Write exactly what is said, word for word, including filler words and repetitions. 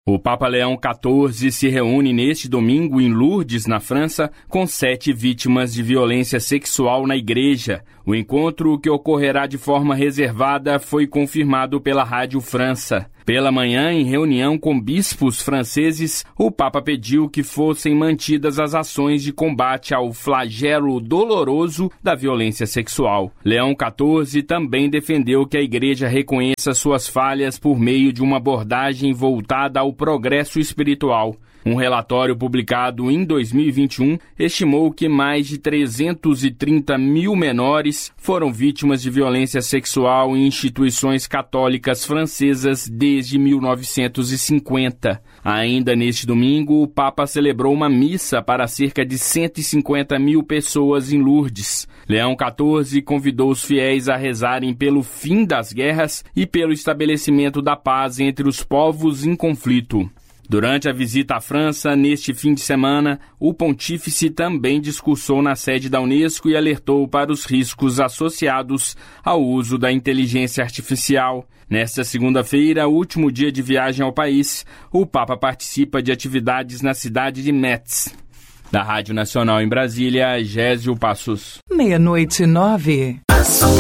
O Papa Leão quatorze se reúne neste domingo em Lourdes, na França, com sete vítimas de violência sexual na igreja. O encontro, que ocorrerá de forma reservada, foi confirmado pela Rádio França. Pela manhã, em reunião com bispos franceses, o Papa pediu que fossem mantidas as ações de combate ao flagelo doloroso da violência sexual. Leão quatorze também defendeu que a igreja reconheça suas falhas por meio de uma abordagem voltada ao progresso espiritual. Um relatório publicado em dois mil e vinte e um estimou que mais de trezentos e trinta mil menores foram vítimas de violência sexual em instituições católicas francesas desde mil novecentos e cinquenta. Ainda neste domingo, o Papa celebrou uma missa para cerca de cento e cinquenta mil pessoas em Lourdes. Leão quatorze convidou os fiéis a rezarem pelo fim das guerras e pelo estabelecimento da paz entre os povos em conflito. Durante a visita à França, neste fim de semana, o pontífice também discursou na sede da Unesco e alertou para os riscos associados ao uso da inteligência artificial. Nesta segunda-feira, último dia de viagem ao país, o Papa participa de atividades na cidade de Metz. Da Rádio Nacional em Brasília, Gésio Passos. Meia-noite e nove.